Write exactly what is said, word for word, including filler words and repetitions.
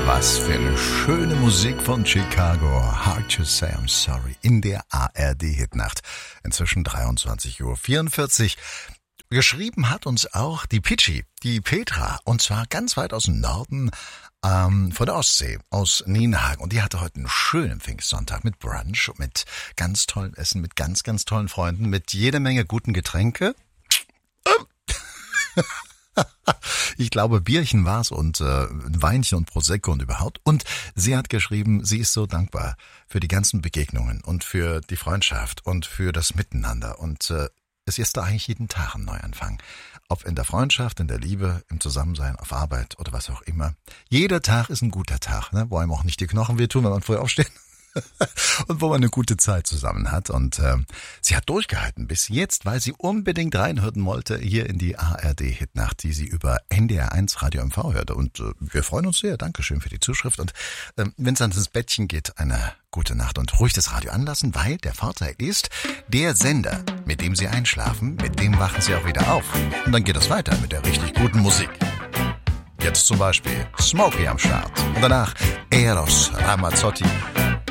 Was für eine schöne Musik von Chicago. Hard to say I'm sorry. In der A R D-Hitnacht. Inzwischen dreiundzwanzig Uhr vierundvierzig. Geschrieben hat uns auch die Pitschi, die Petra. Und zwar ganz weit aus dem Norden, ähm, von der Ostsee, aus Nienhagen. Und die hatte heute einen schönen Pfingstsonntag mit Brunch, mit ganz tollem Essen, mit ganz, ganz tollen Freunden, mit jede Menge guten Getränke. Ich glaube, Bierchen war's und äh, Weinchen und Prosecco und überhaupt. Und sie hat geschrieben, sie ist so dankbar für die ganzen Begegnungen und für die Freundschaft und für das Miteinander. Und äh, es ist da eigentlich jeden Tag ein Neuanfang. Ob in der Freundschaft, in der Liebe, im Zusammensein, auf Arbeit oder was auch immer. Jeder Tag ist ein guter Tag, ne? Wo einem auch nicht die Knochen wehtun, wenn man früh aufsteht. Und wo man eine gute Zeit zusammen hat. Und äh, sie hat durchgehalten bis jetzt, weil sie unbedingt reinhören wollte hier in die A R D-Hitnacht, die sie über N D R eins Radio M V hörte. Und äh, wir freuen uns sehr. Dankeschön für die Zuschrift. Und äh, wenn es ans ins Bettchen geht, eine gute Nacht und ruhig das Radio anlassen, weil der Vorteil ist, der Sender, mit dem Sie einschlafen, mit dem wachen Sie auch wieder auf. Und dann geht es weiter mit der richtig guten Musik. Jetzt zum Beispiel Smokey am Start. Und danach Eros Ramazzotti